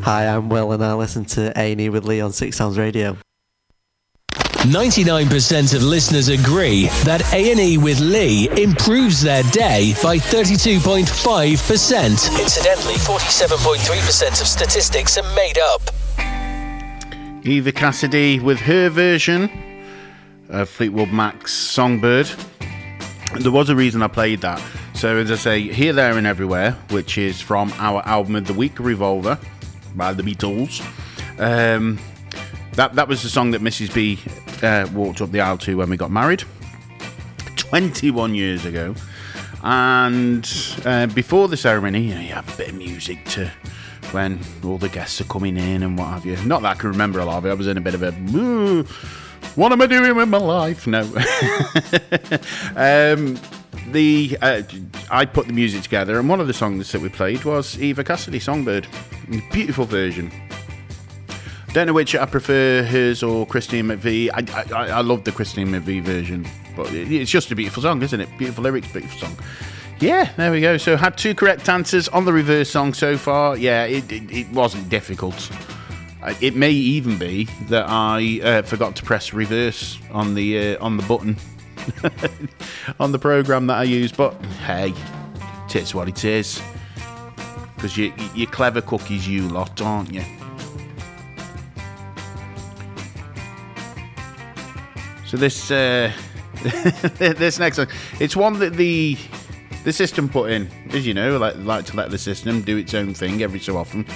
Hi, I'm Will and I listen to A&E with Lee on Six Sounds Radio. 99% of listeners agree that A&E with Lee improves their day by 32.5%. Incidentally, 47.3% of statistics are made up. Eva Cassidy with her version of Fleetwood Mac's Songbird. There was a reason I played that. So as I say, Here, There and Everywhere, which is from our album of the week, Revolver, by the Beatles. That was the song that Mrs. B walked up the aisle to when we got married 21 years ago. And before the ceremony, you have a bit of music to when all the guests are coming in and what have you. Not that I can remember a lot of it. I was in a bit of a what am I doing with my life? No. I put the music together, and one of the songs that we played was Eva Cassidy, Songbird. Beautiful version. Don't know which I prefer, hers or Christine McVie. I love the Christine McVie version, but it's just a beautiful song, isn't it? Beautiful lyrics, beautiful song. Yeah, there we go. So had 2 correct answers on the reverse song so far. Yeah, it wasn't difficult. It may even be that I forgot to press reverse on the button on the program that I use. But hey, it is what it is. Because you're clever cookies, you lot, aren't you? So this this next one, it's one that the system put in, as you know, like to let the system do its own thing every so often.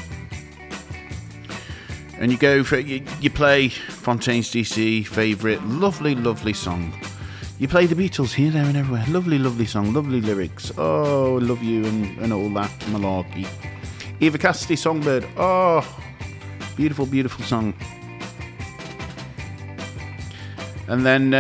And you go for you play Fontaine's DC favourite, lovely song. You play the Beatles, Here, There and Everywhere. Lovely song, lovely lyrics. Oh, love you and all that malarkey. Eva Cassidy, Songbird. Oh, beautiful song. And then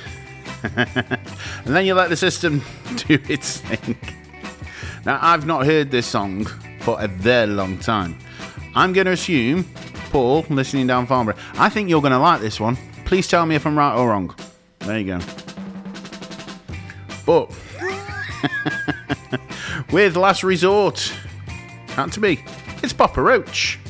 you let the system do its thing. Now, I've not heard this song for a very long time. I'm going to assume, Paul, listening down Farnborough, I think you're going to like this one. Please tell me if I'm right or wrong. There you go. But with Last Resort, had to be, it's Papa Roach.